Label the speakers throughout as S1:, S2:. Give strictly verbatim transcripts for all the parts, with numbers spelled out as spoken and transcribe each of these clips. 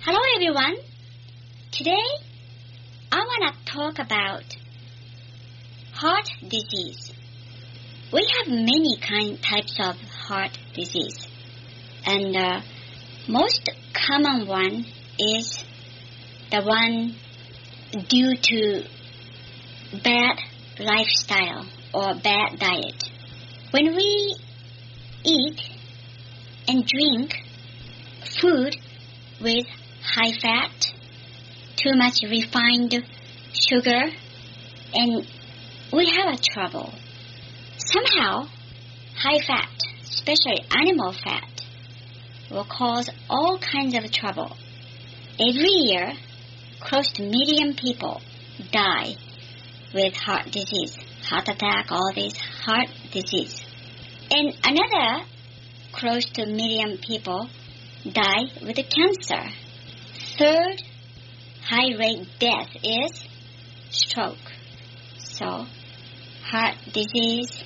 S1: Hello everyone. Today I want to talk about heart disease. We have many kind types of heart disease, and the most common one is the one due to bad lifestyle or bad diet. When we eat and drink food with high fat, too much refined sugar, and we have a trouble. Somehow, high fat, especially animal fat, will cause all kinds of trouble. Every year, close to a million people die with heart disease, heart attack, all these heart disease. And another close to a million people die with cancer. Third high rate death is stroke. So, heart disease,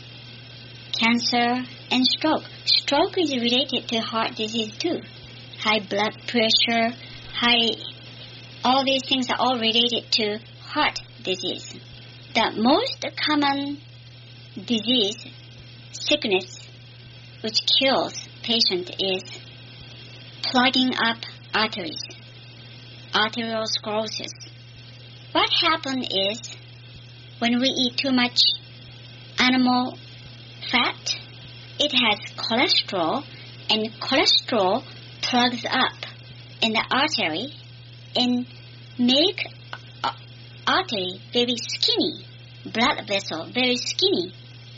S1: cancer, and stroke. Stroke is related to heart disease too. High blood pressure, high, all these things are all related to heart disease. The most common disease, sickness, which kills patient is plugging up arteries, arteriosclerosis. What happens is when we eat too much animal fat, it has cholesterol, and cholesterol plugs up in the artery and make uh, artery very skinny, blood vessel very skinny.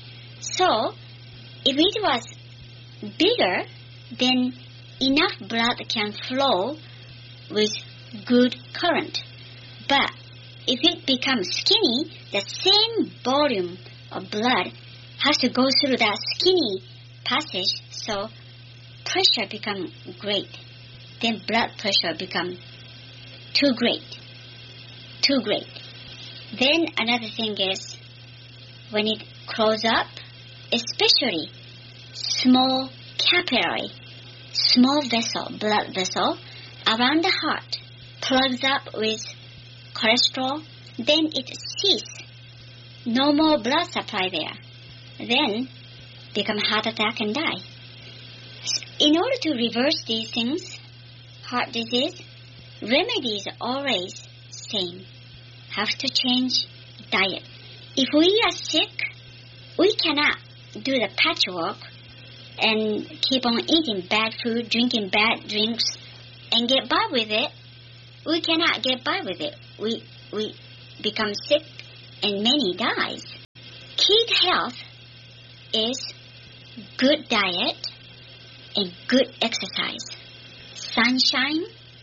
S1: So if it was bigger, then enough blood can flow with good current. But if it becomes skinny, the same volume of blood has to go through that skinny passage, so pressure becomes great. Then blood pressure becomes too great, too great. Then another thing is when it closes up, especially small capillary, small vessel, blood vessel around the heart, plugs up with cholesterol, then it ceases. No more blood supply there. Then become heart attack and die. In order to reverse these things, heart disease, remedy is always same. Have to change diet. If we are sick, we cannot do the patchwork and keep on eating bad food, drinking bad drinks, and get by with it. We cannot get by with it. We we become sick and many dies. Key to health is good diet and good exercise. Sunshine.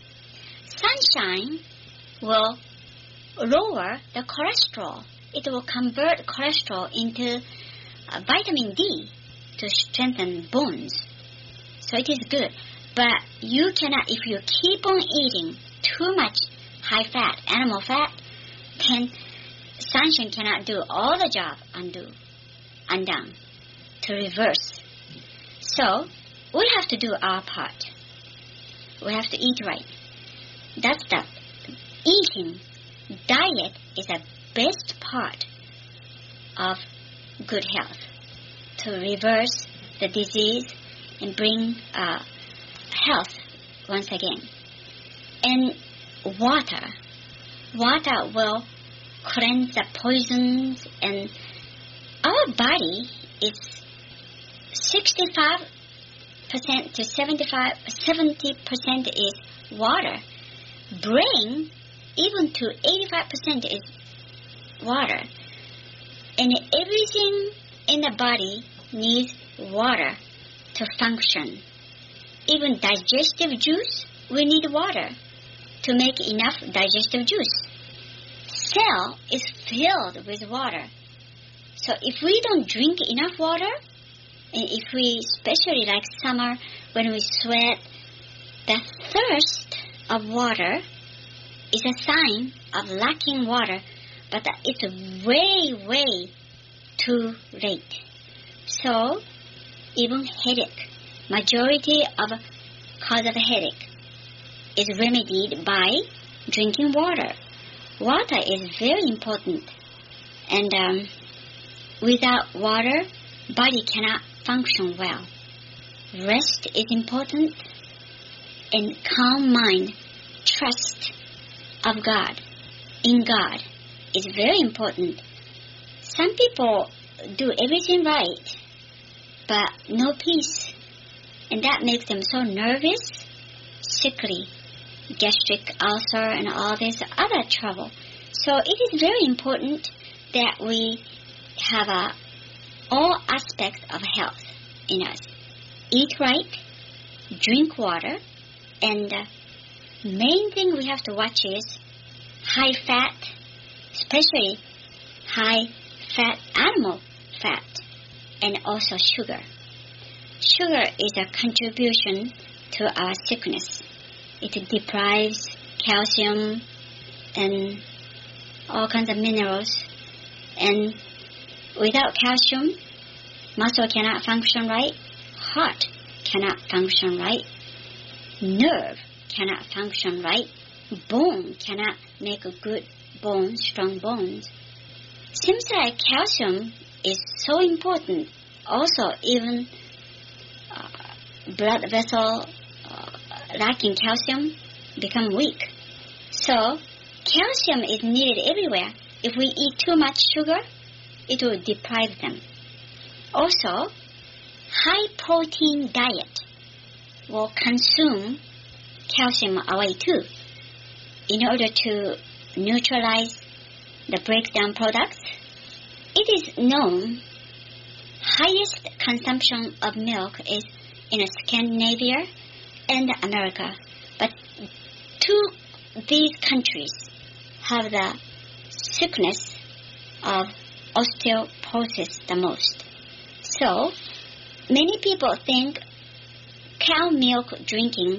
S1: Sunshine will lower the cholesterol. It will convert cholesterol into uh, vitamin D to strengthen bones. So it is good. But you cannot, if you keep on eating too much high fat, animal fat, then sunshine cannot do all the job undo, undone, to reverse. So we have to do our part. We have to eat right. That's the eating. Diet is the best part of good health to reverse the disease and bring uh, health once again. And water. Water will cleanse the poisons, and our body is sixty-five percent to seventy-five, seventy percent is water. Brain, even to eighty-five percent is water. And everything in the body needs water to function. Even digestive juice, we need water to make enough digestive juice. Cell is filled with water. So if we don't drink enough water, and if we, especially like summer, when we sweat, the thirst of water is a sign of lacking water, but it's way, way too late. So even headache, majority of cause of headache is remedied by drinking water. Water is very important, and um, without water, body cannot function well. Rest is important, and calm mind, trust of God, in God, is very important. Some people do everything right, but no peace, and that makes them so nervous, sickly, gastric ulcer, and all this other trouble. So it is very important that we have a, all aspects of health in us. Eat right, drink water, and the main thing we have to watch is high fat, especially high fat animal fat, and also sugar. Sugar is a contribution to our sickness. It deprives calcium and all kinds of minerals. And without calcium, muscle cannot function right, heart cannot function right, nerve cannot function right, bone cannot make a good bone, strong bones. Seems like calcium is so important. Also, even uh, blood vessel uh, lacking calcium become weak. So, calcium is needed everywhere. If we eat too much sugar, it will deprive them. Also, high protein diet will consume calcium away too. In order to neutralize the breakdown products, it is known highest consumption of milk is in Scandinavia and America. But two these countries have the sickness of osteoporosis the most. So, many people think cow milk drinking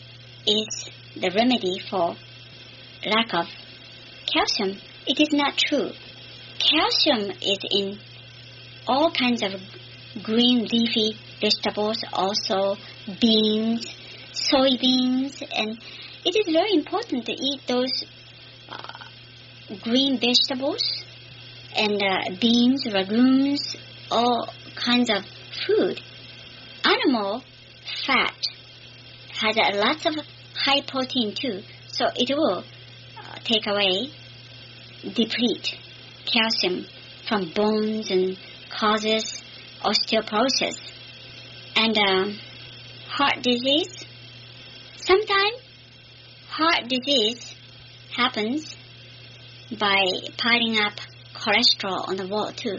S1: is the remedy for lack of calcium. It is not true. Calcium is in all kinds of green leafy vegetables, also beans, soybeans, and it is very important to eat those uh, green vegetables and uh, beans, legumes, all kinds of food. Animal fat has uh, lots of high protein too, so it will uh, take away, deplete calcium from bones and causes osteoporosis. And uh, heart disease, sometimes heart disease happens by piling up cholesterol on the wall too.